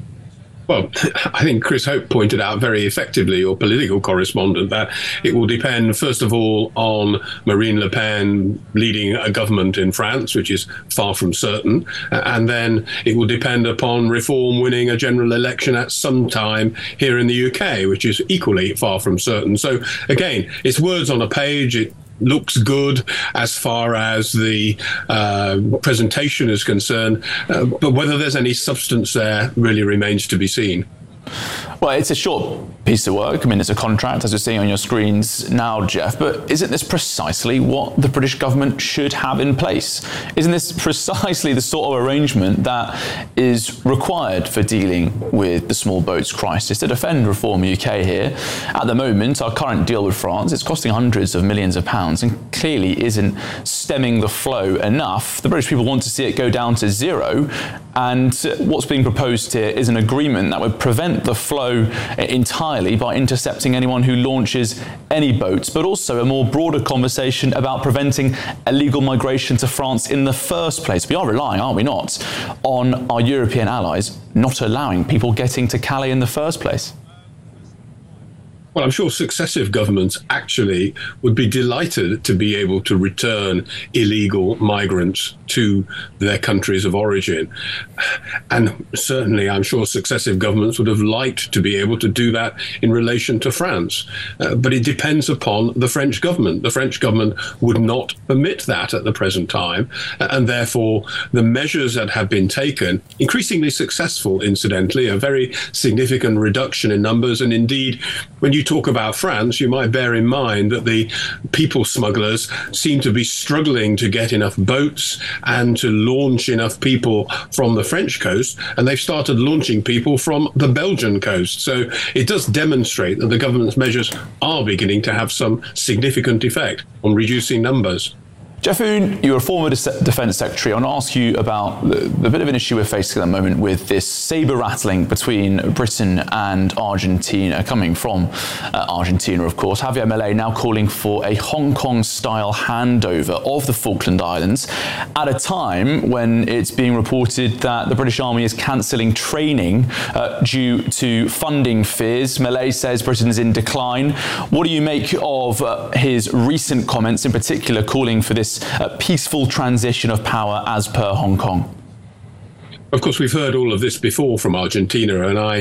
Well, I think Chris Hope pointed out very effectively, your political correspondent, that it will depend, first of all, on Marine Le Pen leading a government in France, which is far from certain. And then it will depend upon Reform winning a general election at some time here in the U K, which is equally far from certain. So, again, it's words on a page. It looks good as far as the uh, presentation is concerned, uh, but whether there's any substance there really remains to be seen. Well, it's a short piece of work. I mean, it's a contract, as you're seeing on your screens now, Geoff, but isn't this precisely what the British government should have in place? Isn't this precisely the sort of arrangement that is required for dealing with the small boats crisis? To defend Reform U K here, at the moment, our current deal with France, it's costing hundreds of millions of pounds and clearly isn't stemming the flow enough. The British people want to see it go down to zero, and what's being proposed here is an agreement that would prevent the flow entirely by intercepting anyone who launches any boats, but also a more broader conversation about preventing illegal migration to France in the first place. We are relying, aren't we not, on our European allies not allowing people getting to Calais in the first place. Well, I'm sure successive governments actually would be delighted to be able to return illegal migrants to their countries of origin. And certainly, I'm sure successive governments would have liked to be able to do that in relation to France. Uh, but it depends upon the French government. The French government would not permit that at the present time. And therefore, the measures that have been taken, increasingly successful, incidentally, a very significant reduction in numbers. And indeed, when you talk about France, you might bear in mind that the people smugglers seem to be struggling to get enough boats and to launch enough people from the French coast, and they've started launching people from the Belgian coast. So it does demonstrate that the government's measures are beginning to have some significant effect on reducing numbers. Jeff Hoon, you're a former De- Defence Secretary. I want to ask you about the, the bit of an issue we're facing at the moment with this sabre-rattling between Britain and Argentina, coming from uh, Argentina, of course. Javier Milei now calling for a Hong Kong-style handover of the Falkland Islands at a time when it's being reported that the British Army is cancelling training uh, due to funding fears. Milei says Britain's in decline. What do you make of uh, his recent comments, in particular calling for this uh, peaceful transition of power as per Hong Kong? Of course, we've heard all of this before from Argentina, and I,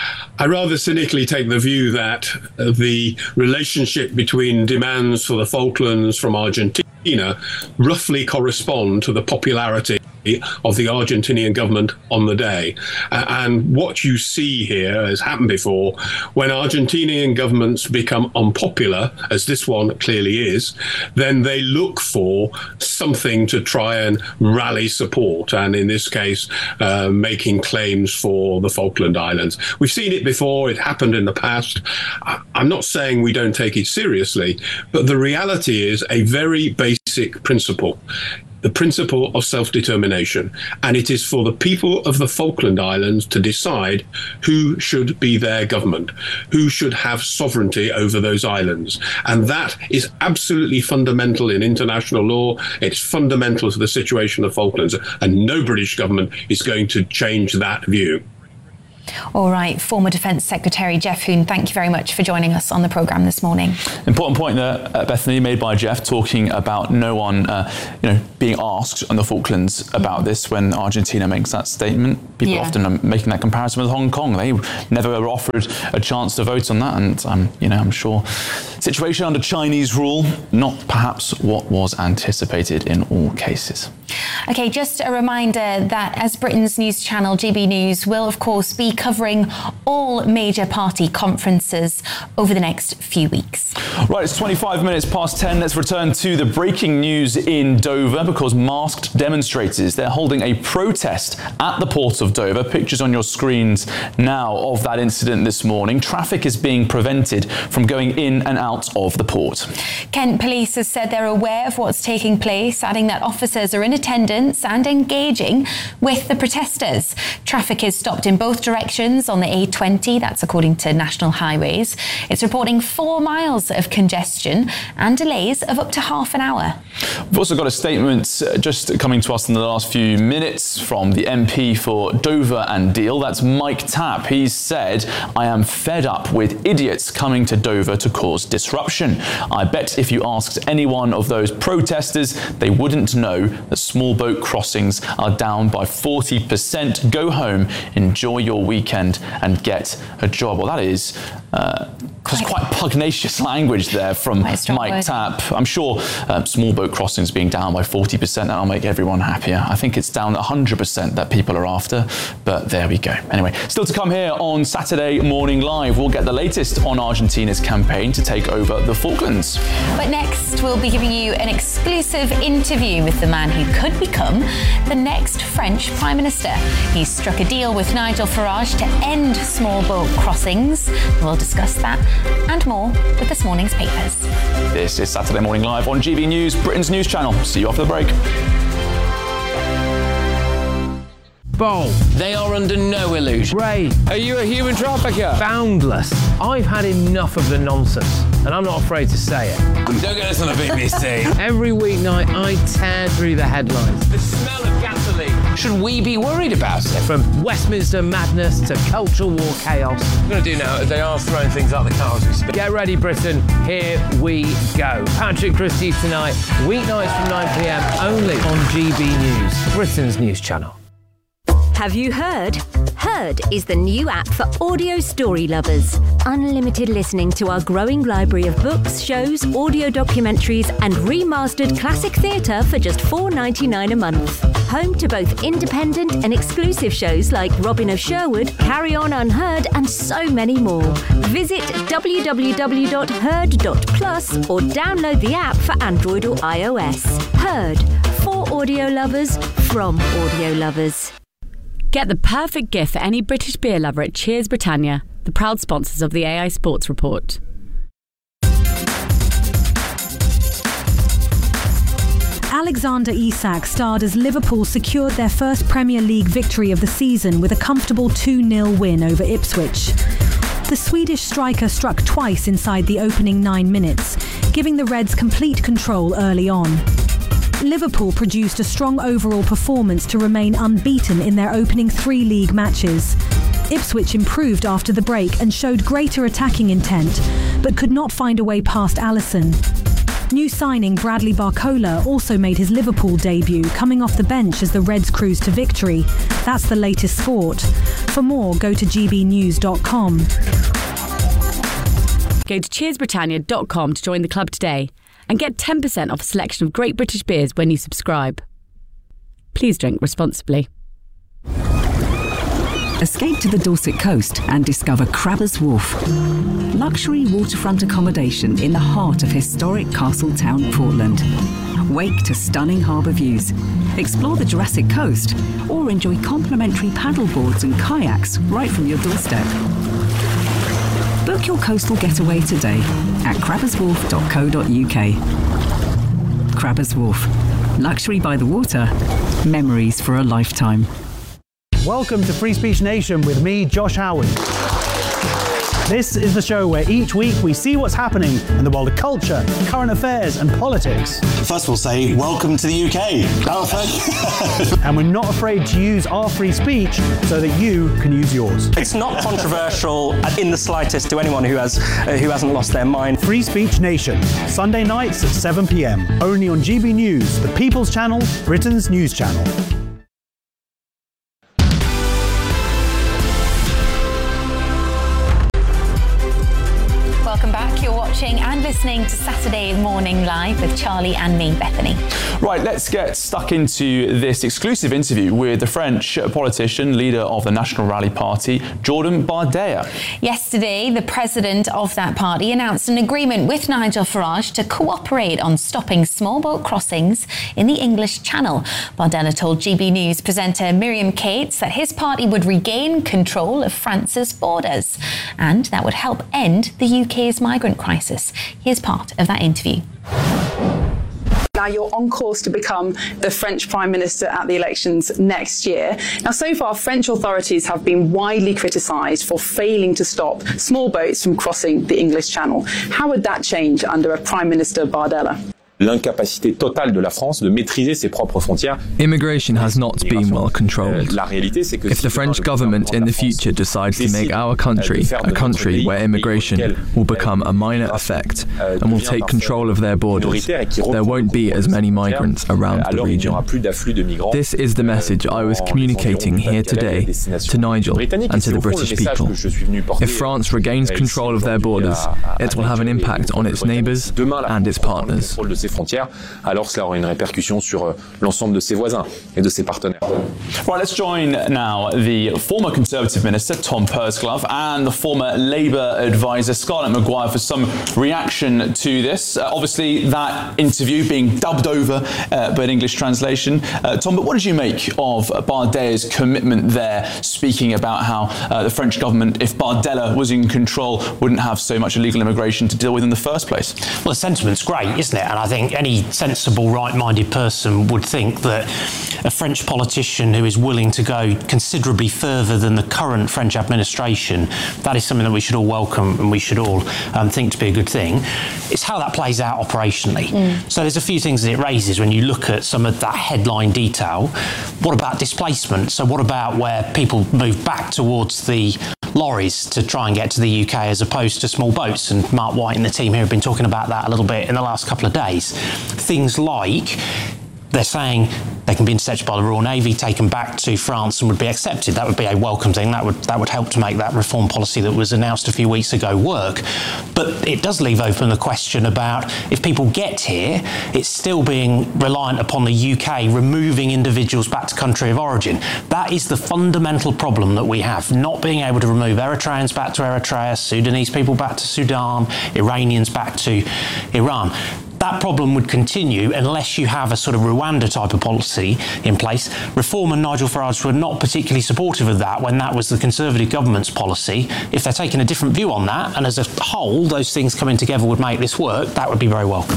I rather cynically take the view that uh, the relationship between demands for the Falklands from Argentina roughly correspond to the popularity of the Argentinian government on the day. Uh, and what you see here has happened before. When Argentinian governments become unpopular, as this one clearly is, then they look for something to try and rally support. And in this case, uh, making claims for the Falkland Islands. We've seen it before. It happened in the past. I'm not saying we don't take it seriously, but the reality is a very basic principle. The principle of self-determination, and it is for the people of the Falkland Islands to decide who should be their government, who should have sovereignty over those islands. And that is absolutely fundamental in international law. It's fundamental to the situation of the Falklands, and no British government is going to change that view. All right, former Defence Secretary Jeff Hoon, thank you very much for joining us on the programme this morning. Important point there, uh, Bethany, made by Jeff, talking about no one, uh, you know, being asked on the Falklands about this when Argentina makes that statement. People Yeah. often are making that comparison with Hong Kong. They never were offered a chance to vote on that, and um, you know, I'm sure situation under Chinese rule, not perhaps what was anticipated in all cases. OK, just a reminder that as Britain's news channel, G B News will, of course, be covering all major party conferences over the next few weeks. Right, it's twenty-five minutes past ten. Let's return to the breaking news in Dover, because masked demonstrators, they're holding a protest at the port of Dover. Pictures on your screens now of that incident this morning. Traffic is being prevented from going in and out of the port. Kent Police has said they're aware of what's taking place, adding that officers are in attendance and engaging with the protesters. Traffic is stopped in both directions on the A twenty, that's according to National Highways. It's reporting four miles of congestion and delays of up to half an hour. We've also got a statement uh, just coming to us in the last few minutes from the M P for Dover and Deal. That's Mike Tapp. He's said, "I am fed up with idiots coming to Dover to cause disruption. I bet if you asked any one of those protesters, they wouldn't know that small boat crossings are down by forty percent. Go home, enjoy your weekend and get a job." Well, that is uh, quite, quite pugnacious language there from Mike word. Tapp. I'm sure um, small boat crossings being down by forty percent, that'll make everyone happier. I think it's down one hundred percent that people are after, but there we go. Anyway, still to come here on Saturday Morning Live, we'll get the latest on Argentina's campaign to take over the Falklands. But next, we'll be giving you an exclusive interview with the man who could become the next French Prime Minister. He's struck a deal with Nigel Farage to end small boat crossings. We'll discuss that and more with this morning's papers. This is Saturday Morning Live on G B News, Britain's news channel. See you after the break. Bold. They are under no illusion. Ray. Are you a human trafficker? Boundless. I've had enough of the nonsense, and I'm not afraid to say it. Don't get us on a big mistake. Every weeknight, I tear through the headlines. The smell of gasoline. Should we be worried about it? From Westminster madness to cultural war chaos. What we're going to do now is they are throwing things out the car as we speak. Get ready, Britain. Here we go. Patrick Christie's tonight, weeknights from nine p m, only on G B News, Britain's news channel. Have you heard? Heard is the new app for audio story lovers. Unlimited listening to our growing library of books, shows, audio documentaries and remastered classic theatre for just four pounds ninety-nine a month. Home to both independent and exclusive shows like Robin of Sherwood, Carry On Unheard and so many more. Visit w w w dot heard dot plus or download the app for Android or iOS. Heard, for audio lovers, from audio lovers. Get the perfect gift for any British beer lover at Cheers Britannia, the proud sponsors of the A I Sports Report. Alexander Isak starred as Liverpool secured their first Premier League victory of the season with a comfortable two nil win over Ipswich. The Swedish striker struck twice inside the opening nine minutes, giving the Reds complete control early on. Liverpool produced a strong overall performance to remain unbeaten in their opening three league matches. Ipswich improved after the break and showed greater attacking intent, but could not find a way past Alisson. New signing Bradley Barcola also made his Liverpool debut, coming off the bench as the Reds cruised to victory. That's the latest sport. For more, go to g b news dot com. Go to cheers britannia dot com to join the club today and get ten percent off a selection of great British beers when you subscribe. Please drink responsibly. Escape to the Dorset coast and discover Crabbers Wharf. Luxury waterfront accommodation in the heart of historic Castletown, Portland. Wake to stunning harbour views. Explore the Jurassic Coast or enjoy complimentary paddleboards and kayaks right from your doorstep. Book your coastal getaway today at crabbers wharf dot co dot u k. Crabbers Wharf. Luxury by the water. Memories for a lifetime. Welcome to Free Speech Nation with me, Josh Howard. This is the show where each week we see what's happening in the world of culture, current affairs and politics. First we'll say, welcome to the U K. And we're not afraid to use our free speech so that you can use yours. It's not controversial in the slightest to anyone who, has, uh, who hasn't lost their mind. Free Speech Nation, Sunday nights at seven p m, only on G B News, the People's Channel, Britain's news channel. Welcome back. You're watching and listening to Saturday Morning Live with Charlie and me, Bethany. Right, let's get stuck into this exclusive interview with the French politician, leader of the National Rally Party, Jordan Bardella. Yesterday, the president of that party announced an agreement with Nigel Farage to cooperate on stopping small boat crossings in the English Channel. Bardella told G B News presenter Miriam Cates that his party would regain control of France's borders, and that would help end the U K's migrant crisis. Here's part of that interview. Now you're on course to become the French Prime Minister at the elections next year. Now, so far, French authorities have been widely criticised for failing to stop small boats from crossing the English Channel. How would that change under a Prime Minister Bardella? L'incapacité totale de la France de maîtriser ses propres frontières. Immigration has not been well controlled. If the French government in the future decides to make our country a country where immigration will become a minor effect and will take control of their borders, there won't be as many migrants around the region. This is the message I was communicating here today to Nigel and to the British people. If France regains control of their borders, it will have an impact on its neighbours and its partners. Frontières, alors cela aura une répercussion sur l'ensemble de ses voisins et de ses partenaires. Right, let's join now the former Conservative Minister, Tom Pursglove, and the former Labour advisor, Scarlett Maguire, for some reaction to this. Uh, obviously, that interview being dubbed over uh, by an English translation. Uh, Tom, but what did you make of Bardella's commitment there, speaking about how uh, the French government, if Bardella was in control, wouldn't have so much illegal immigration to deal with in the first place? Well, the sentiment's great, isn't it? And I think any sensible, right-minded person would think that a French politician who is willing to go considerably further than the current French administration, that is something that we should all welcome and we should all um, think to be a good thing. It's how that plays out operationally. Mm. So there's a few things that it raises when you look at some of that headline detail. What about displacement? So what about where people move back towards the lorries to try and get to the U K as opposed to small boats? And Mark White and the team here have been talking about that a little bit in the last couple of days. Things like they're saying they can be intercepted by the Royal Navy, taken back to France and would be accepted. That would be a welcome thing. That would that would help to make that reform policy that was announced a few weeks ago work. But it does leave open the question about if people get here, it's still being reliant upon the U K removing individuals back to country of origin. That is the fundamental problem that we have, not being able to remove Eritreans back to Eritrea, Sudanese people back to Sudan, Iranians back to Iran. That problem would continue unless you have a sort of Rwanda type of policy in place. Reform and Nigel Farage were not particularly supportive of that when that was the Conservative government's policy. If they're taking a different view on that, and as a whole, those things coming together would make this work, that would be very welcome.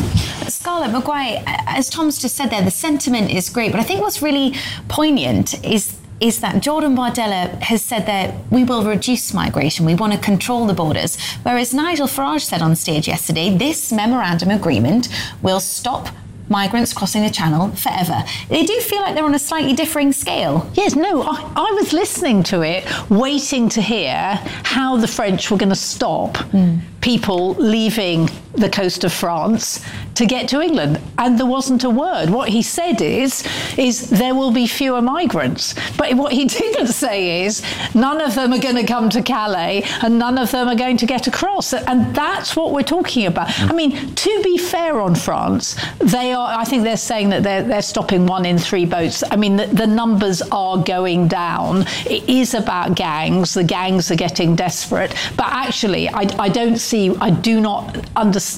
Scarlett Maguire, as Tom's just said there, the sentiment is great, but I think what's really poignant is is that Jordan Bardella has said that we will reduce migration, we want to control the borders, whereas Nigel Farage said on stage yesterday, this memorandum agreement will stop migrants crossing the channel forever. They do feel like they're on a slightly differing scale. Yes, no, I, I was listening to it, waiting to hear how the French were going to stop mm. people leaving the coast of France to get to England. And there wasn't a word. What he said is, is there will be fewer migrants. But what he didn't say is, none of them are going to come to Calais and none of them are going to get across. And that's what we're talking about. Mm. I mean, to be fair on France, they are, I think they're saying that they're, they're stopping one in three boats. I mean, the, the numbers are going down. It is about gangs. The gangs are getting desperate. But actually, I, I don't see, I do not understand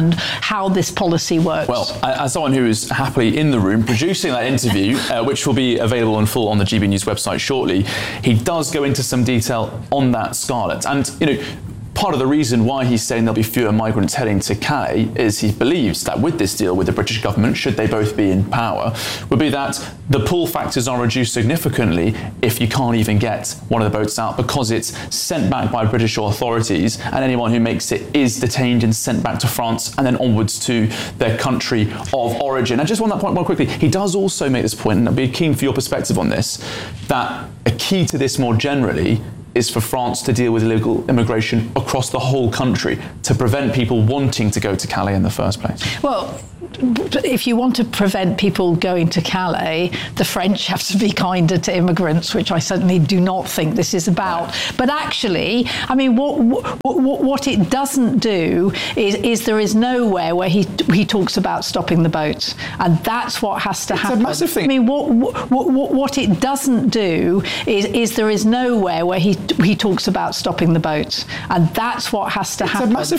how this policy works. Well, as someone who is happily in the room producing that interview, uh, which will be available in full on the G B News website shortly, he does go into some detail on that, Scarlett. And, you know, part of the reason why he's saying there'll be fewer migrants heading to Calais is he believes that with this deal with the British government, should they both be in power, would be that the pull factors are reduced significantly if you can't even get one of the boats out because it's sent back by British authorities and anyone who makes it is detained and sent back to France and then onwards to their country of origin. And just on that point more quickly, he does also make this point, and I'd be keen for your perspective on this, that a key to this more generally is for France to deal with illegal immigration across the whole country to prevent people wanting to go to Calais in the first place. Well, if you want to prevent people going to Calais, the French have to be kinder to immigrants, which I certainly do not think this is about. But actually, I mean, what what, what it doesn't do is, is there is nowhere where he he talks about stopping the boats, and that's what has to it's happen. It's a massive thing. I mean, what what, what what it doesn't do is is there is nowhere where he he talks about stopping the boats, and that's what has to it's happen. A massive